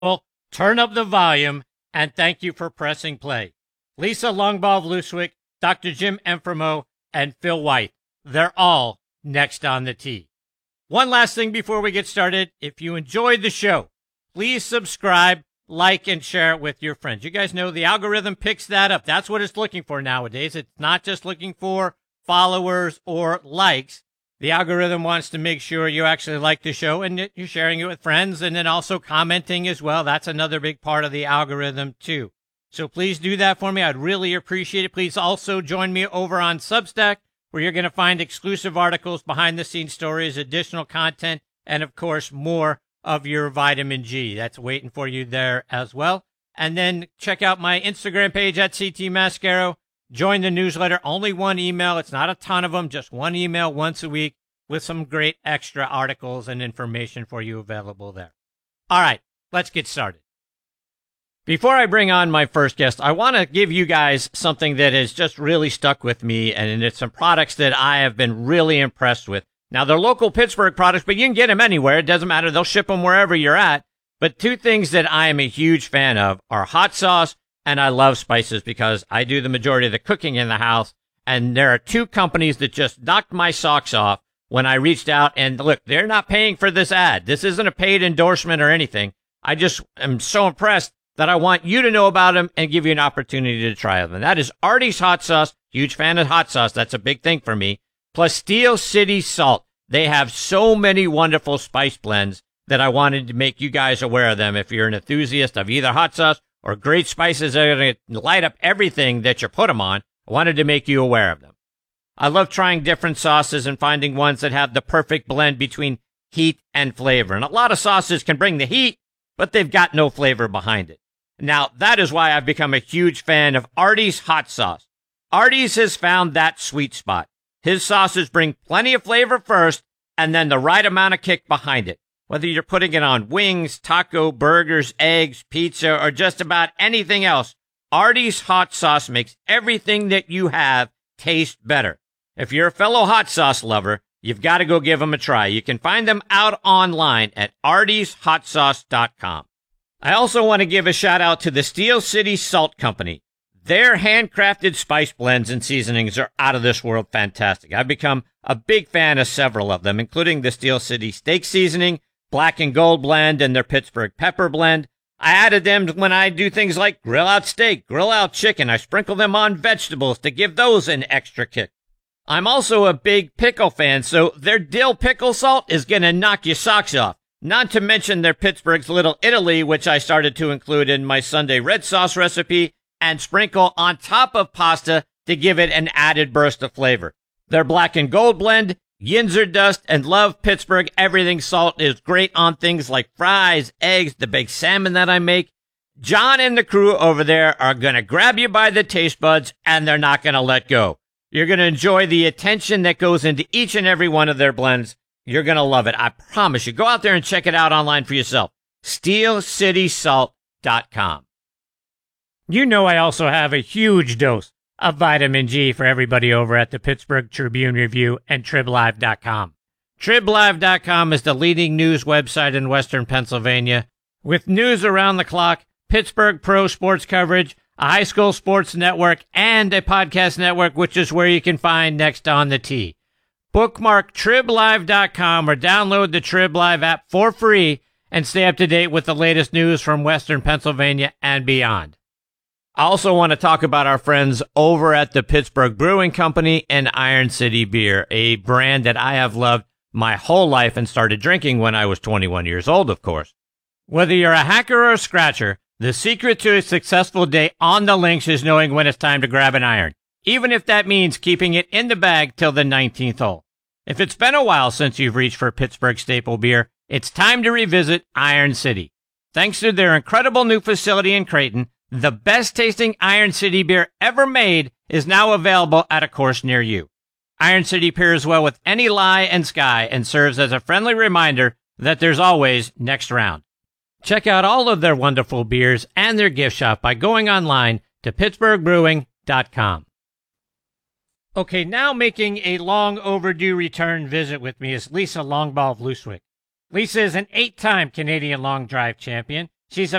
Well, turn up the volume, and thank you for pressing play. Lisa Longball Vluswick, Dr. Jim Enfremo, and Phil White. They're all next on the tee. One last thing before we get started. If you enjoyed the show, please subscribe, like, and share it with your friends. You guys know the algorithm picks that up. That's what it's looking for nowadays. It's not just looking for followers or likes. The algorithm wants to make sure you actually like the show and that you're sharing it with friends and then also commenting as well. That's another big part of the algorithm too. So please do that for me. I'd really appreciate it. Please also join me over on Substack, where you're going to find exclusive articles, behind-the-scenes stories, additional content, and, of course, more of your vitamin G. That's waiting for you there as well. And then check out my Instagram page at CT Mascaro. Join the newsletter. Only one email. It's not a ton of them, just one email once a week with some great extra articles and information for you available there. All right, let's get started. Before I bring on my first guest, I want to give you guys something that has just really stuck with me, and it's some products that I have been really impressed with. Now, they're local Pittsburgh products, but you can get them anywhere. It doesn't matter. They'll ship them wherever you're at. But two things that I am a huge fan of are hot sauce, and I love spices because I do the majority of the cooking in the house. And there are two companies that just knocked my socks off when I reached out. And look, they're not paying for this ad. This isn't a paid endorsement or anything. I just am so impressed that I want you to know about them and give you an opportunity to try them. And that is Artie's Hot Sauce. Huge fan of hot sauce. That's a big thing for me. Plus Steel City Salt. They have so many wonderful spice blends that I wanted to make you guys aware of them. If you're an enthusiast of either hot sauce or great spices that are going to light up everything that you put them on, I wanted to make you aware of them. I love trying different sauces and finding ones that have the perfect blend between heat and flavor. And a lot of sauces can bring the heat, but they've got no flavor behind it. Now, that is why I've become a huge fan of Artie's Hot Sauce. Artie's has found that sweet spot. His sauces bring plenty of flavor first and then the right amount of kick behind it. Whether you're putting it on wings, taco, burgers, eggs, pizza, or just about anything else, Artie's Hot Sauce makes everything that you have taste better. If you're a fellow hot sauce lover, you've got to go give them a try. You can find them out online at artieshotsauce.com. I also want to give a shout out to the Steel City Salt Company. Their handcrafted spice blends and seasonings are out of this world fantastic. I've become a big fan of several of them, including the Steel City Steak Seasoning, Black and Gold Blend, and their Pittsburgh Pepper Blend. I added them when I do things like grill out steak, grill out chicken. I sprinkle them on vegetables to give those an extra kick. I'm also a big pickle fan, so their dill pickle salt is going to knock your socks off. Not to mention their Pittsburgh's Little Italy, which I started to include in my Sunday red sauce recipe and sprinkle on top of pasta to give it an added burst of flavor. Their Black and Gold Blend, Yinzer Dust, and Love Pittsburgh Everything Salt is great on things like fries, eggs, the baked salmon that I make. John and the crew over there are going to grab you by the taste buds, and they're not going to let go. You're going to enjoy the attention that goes into each and every one of their blends. You're going to love it. I promise you. Go out there and check it out online for yourself. SteelCitySalt.com. You know I also have a huge dose of vitamin G for everybody over at the Pittsburgh Tribune Review and TribLive.com. TribLive.com is the leading news website in Western Pennsylvania with news around the clock, Pittsburgh pro sports coverage, a high school sports network, and a podcast network, which is where you can find Next on the Tee. Bookmark TribLive.com or download the TribLive app for free and stay up to date with the latest news from Western Pennsylvania and beyond. I also want to talk about our friends over at the Pittsburgh Brewing Company and Iron City Beer, a brand that I have loved my whole life and started drinking when I was 21 years old, of course. Whether you're a hacker or a scratcher, the secret to a successful day on the links is knowing when it's time to grab an iron, even if that means keeping it in the bag till the 19th hole. If it's been a while since you've reached for Pittsburgh staple beer, it's time to revisit Iron City. Thanks to their incredible new facility in Creighton, the best tasting Iron City beer ever made is now available at a course near you. Iron City pairs well with any lie and sky and serves as a friendly reminder that there's always next round. Check out all of their wonderful beers and their gift shop by going online to pittsburghbrewing.com. Okay, now making a long overdue return visit with me is Lisa Longball Vluswick. Lisa is an 8-time Canadian long drive champion. She's a